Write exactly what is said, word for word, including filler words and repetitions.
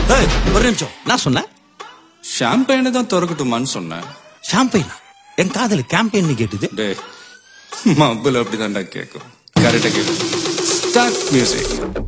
ஏய், ஒரு நிமிஷம், நான் சொன்னேன் ஷாம்பெயினை தான் திறக்கட்டுமான்னு சொன்னேன். ஷாம்பெயினா? என் காதல கேம்பெயின் கேட்டுது. டே மப்புல அப்படிதான்டா கேட்கும். கரெக்டா கேட்கும். Start music.